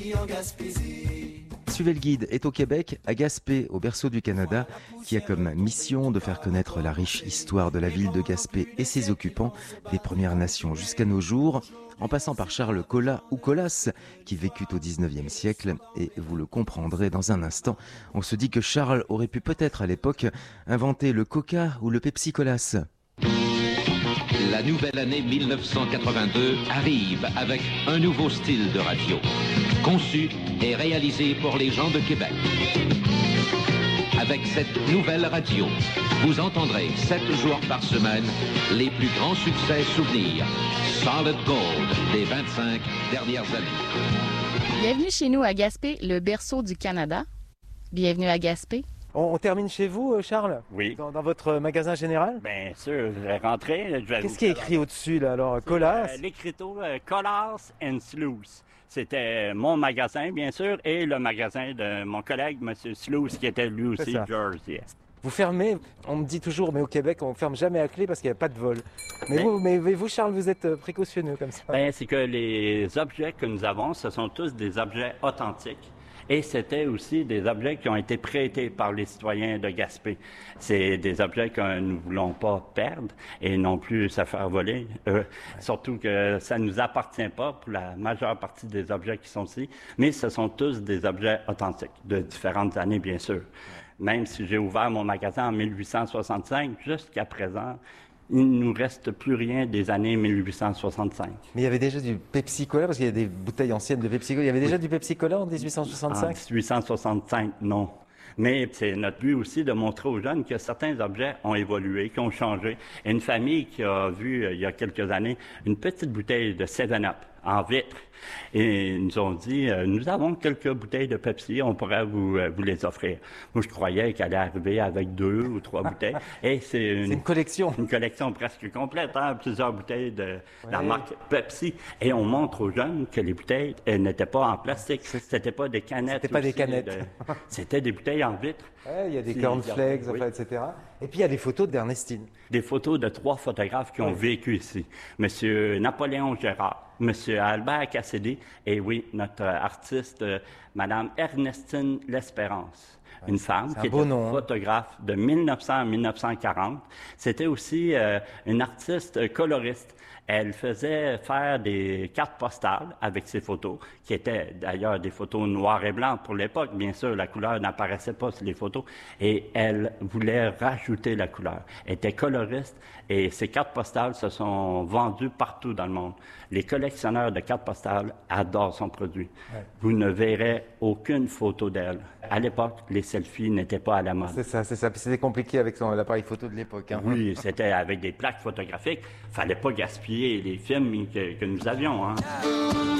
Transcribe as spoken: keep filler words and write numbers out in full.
Suivez le guide est au Québec, à Gaspé, au berceau du Canada, qui a comme mission de faire connaître la riche histoire de la ville de Gaspé et ses occupants, des Premières Nations jusqu'à nos jours, en passant par Charles Colas ou Colas, qui vécut au dix-neuvième siècle, et vous le comprendrez dans un instant, on se dit que Charles aurait pu peut-être à l'époque inventer le Coca ou le Pepsi Colas. La nouvelle année mille neuf cent quatre-vingt-deux arrive avec un nouveau style de radio, conçu et réalisé pour les gens de Québec. Avec cette nouvelle radio, vous entendrez sept jours par semaine les plus grands succès souvenirs, Solid Gold des vingt-cinq dernières années. Bienvenue chez nous à Gaspé, le berceau du Canada. Bienvenue à Gaspé. On, on termine chez vous, Charles? Oui. Dans, dans votre magasin général? Bien sûr, je vais rentrer. Je vais Qu'est-ce qui est écrit au-dessus, là, alors? Colas? Euh, L'écriteau euh, Colas and Sluice. C'était mon magasin, bien sûr, et le magasin de mon collègue, M. Sluice, qui était lui aussi George. Yes. Vous fermez, on me dit toujours, mais au Québec, on ne ferme jamais à clé parce qu'il n'y a pas de vol. Mais, Ben, vous, mais, mais vous, Charles, vous êtes précautionneux comme ça. Ben, c'est que les objets que nous avons, ce sont tous des objets authentiques. Et c'était aussi des objets qui ont été prêtés par les citoyens de Gaspé. C'est des objets que nous ne voulons pas perdre et non plus se faire voler. Euh, ouais. Surtout que ça ne nous appartient pas pour la majeure partie des objets qui sont ici, mais ce sont tous des objets authentiques, de différentes années, bien sûr. Ouais. Même si j'ai ouvert mon magasin en mille huit cent soixante-cinq, jusqu'à présent, il ne nous reste plus rien des années mille huit cent soixante-cinq. Mais il y avait déjà du Pepsi Cola, parce qu'il y a des bouteilles anciennes de Pepsi Cola. Il y avait déjà oui. du Pepsi Cola en dix-huit cent soixante-cinq? En dix-huit cent soixante-cinq, non. Mais c'est notre but aussi de montrer aux jeunes que certains objets ont évolué, qui ont changé. Et une famille qui a vu, il y a quelques années, une petite bouteille de seven up en vitre. Et ils nous ont dit, euh, nous avons quelques bouteilles de Pepsi, on pourrait vous, euh, vous les offrir. Moi, je croyais qu'elle allait arriver avec deux ou trois bouteilles. Et c'est une, une collection. Une collection presque complète, hein, plusieurs bouteilles de ouais. la marque Pepsi. Et on montre aux jeunes que les bouteilles, elles n'étaient pas en plastique. C'était pas des canettes. C'était pas des canettes. De, c'était des bouteilles en vitre. Ouais, il y a des cornflakes, oui. enfin, et cetera. Et puis il y a des photos d'Ernestine. Des photos de trois photographes qui ont oui. vécu ici. Monsieur Napoléon Gérard, Monsieur Albert Cassidy et oui, notre artiste, euh, Madame Ernestine L'Espérance. Ouais, une femme qui était nom, photographe hein. de mille neuf cents à mille neuf cent quarante. C'était aussi euh, une artiste coloriste. Elle faisait faire des cartes postales avec ses photos, qui étaient d'ailleurs des photos noires et blancs pour l'époque. Bien sûr, la couleur n'apparaissait pas sur les photos. Et elle voulait rajouter la couleur. Elle était coloriste et ces cartes postales se sont vendues partout dans le monde. Les collectionneurs de cartes postales adorent son produit. Ouais. Vous ne verrez aucune photo d'elle. À l'époque, les selfies n'étaient pas à la mode. C'est ça, c'est ça. C'était compliqué avec son, l'appareil photo de l'époque. Hein. Oui, c'était avec des plaques photographiques. Fallait pas gaspiller les films que, que nous avions. Hein.